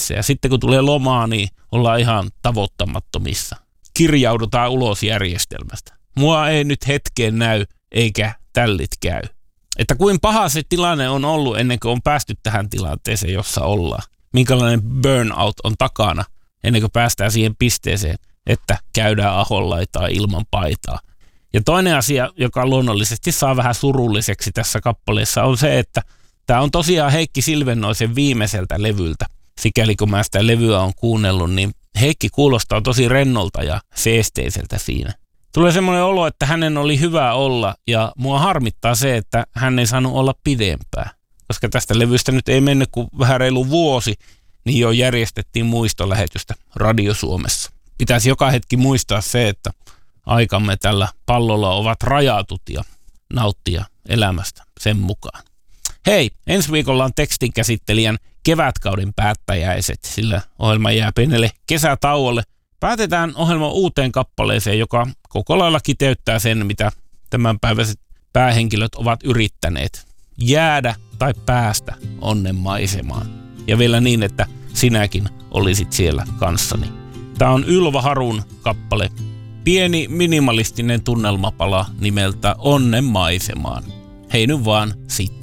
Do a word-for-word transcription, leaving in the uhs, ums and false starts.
töissä. Ja sitten kun tulee lomaa, niin ollaan ihan tavoittamattomissa. Kirjaudutaan ulos järjestelmästä. Mua ei nyt hetkeen näy, eikä tällit käy. Että kuin paha se tilanne on ollut ennen kuin on päästy tähän tilanteeseen, jossa ollaan. Minkälainen burnout on takana ennen kuin päästään siihen pisteeseen, että käydään aholaitaa ilman paitaa. Ja toinen asia, joka luonnollisesti saa vähän surulliseksi tässä kappaleessa, on se, että tämä on tosiaan Heikki Silvennoisen viimeiseltä levyltä. Sikäli kun mä sitä levyä on kuunnellut, niin Heikki kuulostaa tosi rennolta ja seesteiseltä siinä. Tulee semmoinen olo, että hänen oli hyvä olla ja mua harmittaa se, että hän ei saanut olla pidempään. Koska tästä levystä nyt ei mennyt kuin vähän reilu vuosi, niin jo järjestettiin muistolähetystä Radio Suomessa. Pitäisi joka hetki muistaa se, että aikamme tällä pallolla ovat rajatut ja nauttia elämästä sen mukaan. Hei, ensi viikolla on tekstinkäsittelijän kevätkauden päättäjäiset, sillä ohjelma jää pienelle kesätauolle. Päätetään ohjelman uuteen kappaleeseen, joka koko lailla kiteyttää sen, mitä tämänpäiväiset päähenkilöt ovat yrittäneet. Jäädä tai päästä onnen maisemaan. Ja vielä niin, että sinäkin olisit siellä kanssani. Tämä on Ylva Harun kappale. Pieni minimalistinen tunnelmapala nimeltä Onnen maisemaan. Hei nyt vaan sit.